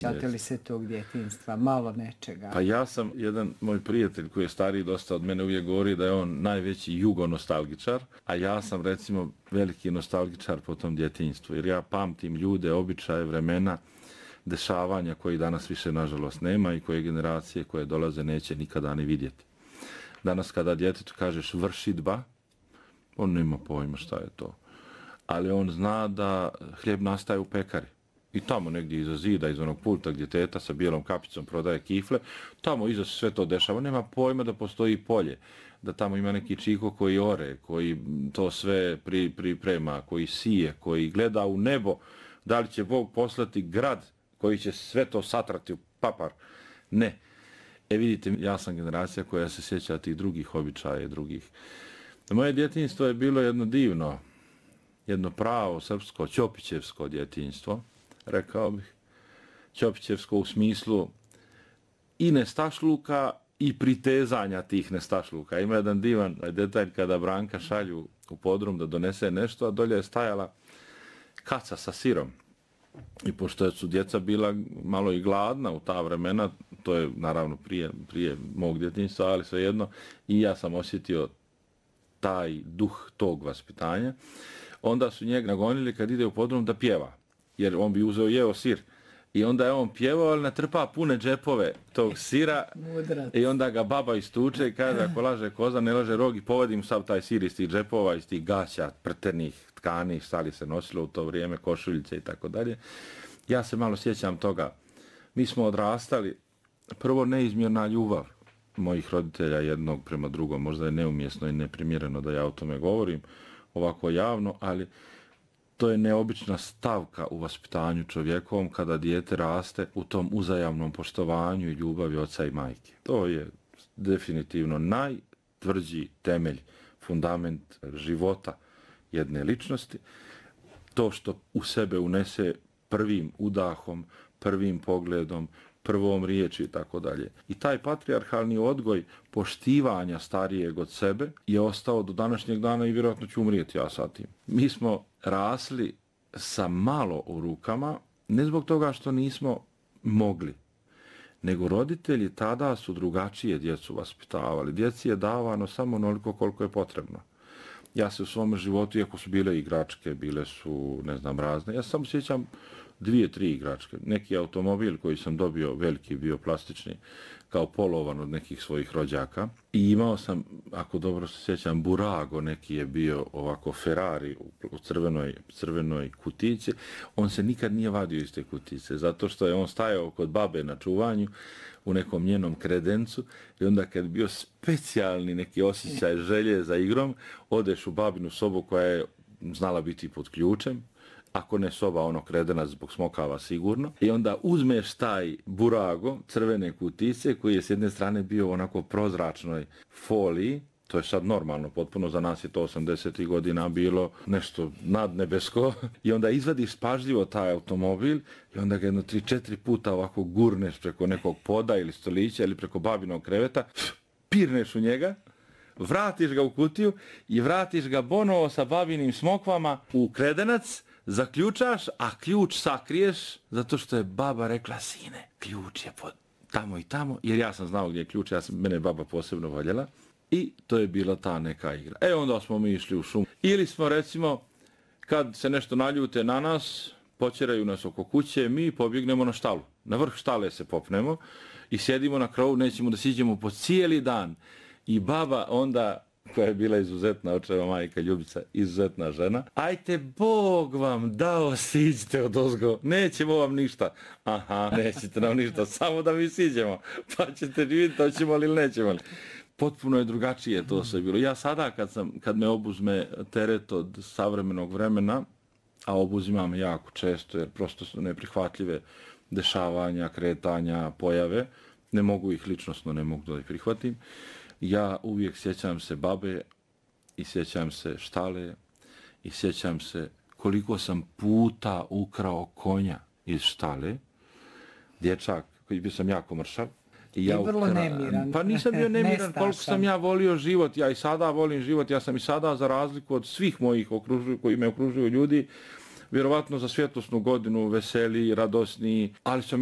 Sjećate li se tog djetinjstva, malo nečega? Pa ja sam, jedan moj prijatelj koji je stariji dosta od mene uvijek govori da je on najveći jugonostalgičar, a ja sam recimo veliki nostalgičar po tom djetinjstvu, jer ja pamtim ljude, običaje, vremena, dešavanja koji danas više nažalost nema i koje generacije koje dolaze neće nikada ni vidjeti. Danas kada djetetu kažeš vršidba, on nema pojma šta je to. Ali on zna da hljeb nastaje u pekari. I tamo negdje iza zida, iz onog pulta gdje teta sa bijelom kapicom prodaje kifle, tamo iza sve to dešava. Nema pojma da postoji polje, da tamo ima neki čiko koji ore, koji to sve priprema, koji sije, koji gleda u nebo, da li će Bog poslati grad koji će sve to satrati u papar. Ne. Vidite, ja sam generacija koja se sjeća tih drugih običaja, drugih. Moje djetinjstvo je bilo jedno divno, jedno pravo srpsko, ćopićevsko djetinjstvo, rekao bih. Ćopićevsko u smislu i nestašluka i pritezanja tih nestašluka. Ima jedan divan detalj kada Branka šalju u podrum da donese nešto, a dolje je stajala kaca sa sirom. I pošto su djeca bila malo i gladna u ta vremena, to je naravno prije mog djetinjstva, ali svejedno, i ja sam osjetio taj duh tog vaspitanja, onda su njega nagonili kad ide u podrum da pjeva, jer on bi jeo sir. I onda je on pjevao, ali natrpa pune džepove tog sira. Mudrac. I onda ga baba istuče i kaže, ako laže koza, ne laže rog, i povadim sav taj sir iz tih džepova, iz tih gaća, prtenih, tkanih, stali se nosilo u to vrijeme, košuljice i tako dalje. Ja se malo sjećam toga. Mi smo odrastali, prvo neizmjerna ljubav mojih roditelja jednog prema drugom. Možda je neumjesno i neprimjereno da ja o tome govorim ovako javno, ali to je neobična stavka u vaspitanju čovjekovom kada dijete raste u tom uzajamnom poštovanju i ljubavi oca i majke. To je definitivno najtvrđi temelj, fundament života jedne ličnosti. To što u sebe unese prvim udahom, prvim pogledom, prvom riječi i tako dalje. I taj patrijarhalni odgoj poštivanja starijeg od sebe je ostao do današnjeg dana i vjerojatno ću umrijeti ja sa tim. Mi smo rasli sa malo u rukama, ne zbog toga što nismo mogli, nego roditelji tada su drugačije djecu vaspitavali. Djeci je davano samo onoliko koliko je potrebno. Ja se u svom životu, iako su bile igračke, bile su, ne znam, razne, ja samo sjećam 2-3 igračke. Neki automobil koji sam dobio, veliki bio plastični, kao polovan od nekih svojih rođaka. I imao sam, ako dobro se sjećam, Burago, neki je bio ovako Ferrari u crvenoj kutici. On se nikad nije vadio iz te kutice, zato što je on stajao kod babe na čuvanju u nekom njenom kredencu i onda kad bio specijalni neki osjećaj želje za igrom, odeš u babinu sobu koja je znala biti pod ključem, ako ne soba, ono kredenac zbog smokava sigurno, i onda uzmeš taj Burago crvene kutice koji je s jedne strane bio onako prozračnoj foliji, to je sad normalno, potpuno za nas je to 80. godina bilo nešto nadnebesko, i onda izvadiš pažljivo taj automobil i onda ga 3-4 puta ovako gurneš preko nekog poda ili stolića ili preko babinog kreveta, pirneš u njega, vratiš ga u kutiju i vratiš ga bonovo sa babinim smokvama u kredenac, zaključaš, a ključ sakriješ, zato što je baba rekla, sine, ključ je pod tamo i tamo, jer ja sam znao gdje je ključ, mene je baba posebno voljela, i to je bila ta neka igra. Onda smo mi išli u šumu. Ili smo, recimo, kad se nešto naljute na nas, počeraju nas oko kuće, mi pobjegnemo na štalu. Na vrh štale se popnemo i sjedimo na krovu, nećemo da siđemo po cijeli dan. I baba onda, koja je bila izuzetna, očeva majka Ljubica, izuzetna žena, ajte, Bog vam dao, siđite odozgo, nećemo vam ništa. Aha, nećete nam ništa, samo da mi siđemo, pa ćete vidjeti, hoćemo li ili nećemo li. Potpuno je drugačije to sve bilo. Ja sada kad me obuzme teret od savremenog vremena, a obuzimam jako često jer prosto su neprihvatljive dešavanja, kretanja, pojave, ne mogu ih ličnostno, ne mogu da ih prihvatim. Ja uvijek sjećam se babe i sjećam se štale i sjećam se koliko sam puta ukrao konja iz štale. Dječak, koji bio sam jako mršav. I ja vrlo nemiran. Pa nisam bio nemiran, koliko sam ja volio život. Ja i sada volim život. Ja sam i sada, za razliku od svih mojih koji me okružuju ljudi, vjerovatno za svjetlosnu godinu veseliji, radosniji, ali sam